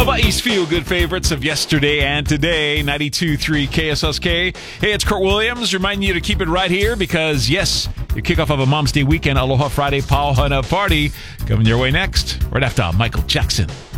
Hawaii's feel-good favorites of yesterday and today, 92.3 KSSK. Hey, it's Kurt Williams reminding you to keep it right here because, yes, your kickoff of a Mom's Day weekend, Aloha Friday Pauhana Party, coming your way next, right after Michael Jackson.